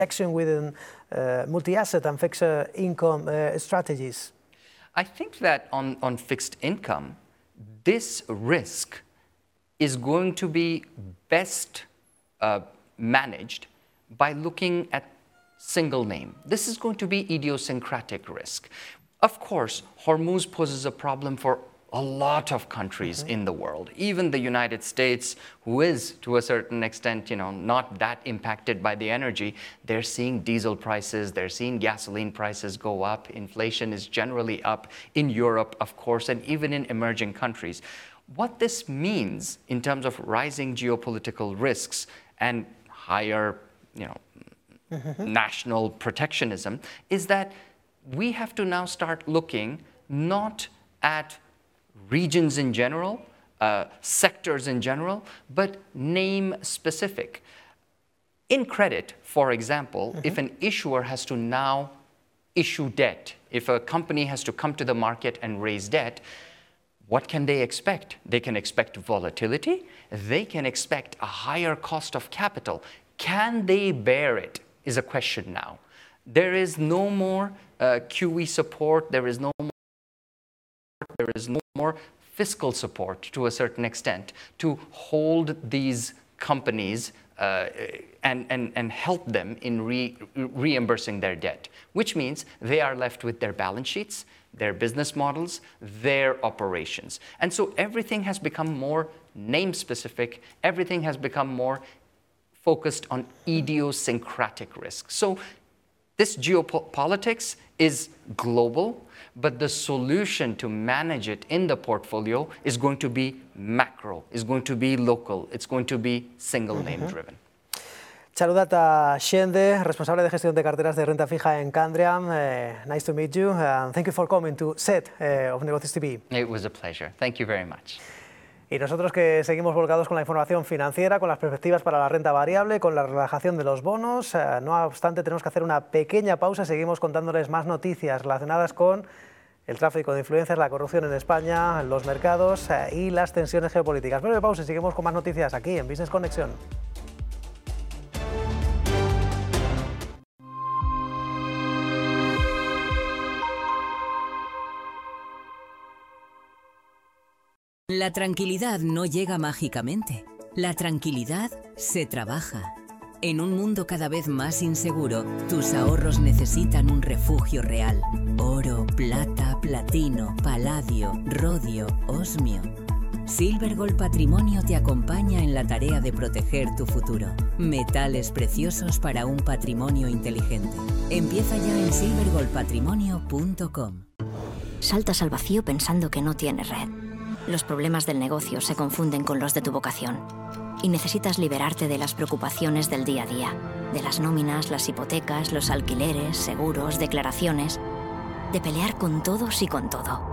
action within multi-asset and fixed income strategies? I think that on fixed income, this risk is going to be best managed by looking at single name. This is going to be idiosyncratic risk. Of course, Hormuz poses a problem for a lot of countries in the world. Even the United States, who is to a certain extent, not that impacted by the energy, they're seeing diesel prices, they're seeing gasoline prices go up. Inflation is generally up in Europe, of course, and even in emerging countries. What this means in terms of rising geopolitical risks and higher, national protectionism is that we have to now start looking not at regions in general, sectors in general, but name specific. In credit, for example, if an issuer has to now issue debt, if a company has to come to the market and raise debt, what can they expect? They can expect volatility. They can expect a higher cost of capital. Can they bear it is a question now. There is no more QE support. There is no more fiscal support to a certain extent to hold these companies and help them in reimbursing their debt, which means they are left with their balance sheets, their business models, their operations. And so everything has become more name-specific. Everything has become more focused on idiosyncratic risk. So this geopolitics is global, but the solution to manage it in the portfolio is going to be macro, is going to be local, it's going to be single name driven. Charudata Shende, responsable de gestión de carteras de renta fija en Candriam. Nice to meet you. Thank you for coming to set of Negocios TV. It was a pleasure. Thank you very much. Y nosotros que seguimos volcados con la información financiera, con las perspectivas para la renta variable, con la relajación de los bonos, no obstante tenemos que hacer una pequeña pausa. Seguimos contándoles más noticias relacionadas con el tráfico de influencias, la corrupción en España, los mercados y las tensiones geopolíticas. Breve pausa y seguimos con más noticias aquí en Business Connection. La tranquilidad no llega mágicamente. La tranquilidad se trabaja. En un mundo cada vez más inseguro, tus ahorros necesitan un refugio real. Oro, plata, platino, paladio, rodio, osmio. Silvergold Patrimonio te acompaña en la tarea de proteger tu futuro. Metales preciosos para un patrimonio inteligente. Empieza ya en silvergoldpatrimonio.com. Saltas al vacío pensando que no tienes red. Los problemas del negocio se confunden con los de tu vocación y necesitas liberarte de las preocupaciones del día a día, de las nóminas, las hipotecas, los alquileres, seguros, declaraciones, de pelear con todos y con todo.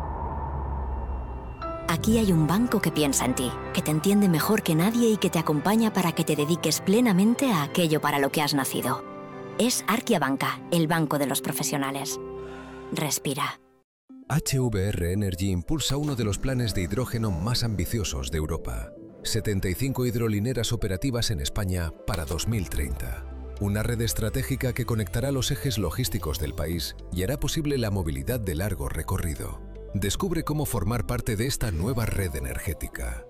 Aquí hay un banco que piensa en ti, que te entiende mejor que nadie y que te acompaña para que te dediques plenamente a aquello para lo que has nacido. Es Arkia Banca, el banco de los profesionales. Respira. HVR Energy impulsa uno de los planes de hidrógeno más ambiciosos de Europa. 75 hidrolineras operativas en España para 2030. Una red estratégica que conectará los ejes logísticos del país y hará posible la movilidad de largo recorrido. Descubre cómo formar parte de esta nueva red energética.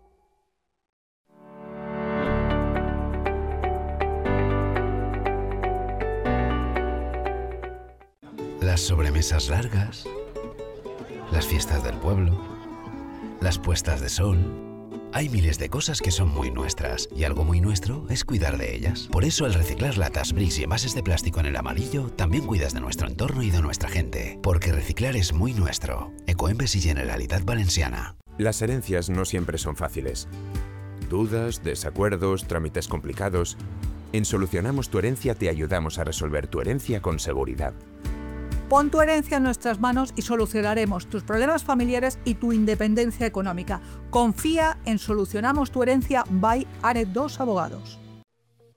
Las sobremesas largas, las fiestas del pueblo, las puestas de sol. Hay miles de cosas que son muy nuestras y algo muy nuestro es cuidar de ellas. Por eso al reciclar latas, bricks y envases de plástico en el amarillo, también cuidas de nuestro entorno y de nuestra gente. Porque reciclar es muy nuestro. Ecoembes y Generalitat Valenciana. Las herencias no siempre son fáciles. Dudas, desacuerdos, trámites complicados. En Solucionamos tu Herencia te ayudamos a resolver tu herencia con seguridad. Pon tu herencia en nuestras manos y solucionaremos tus problemas familiares y tu independencia económica. Confía en Solucionamos tu Herencia by Aret 2 Abogados.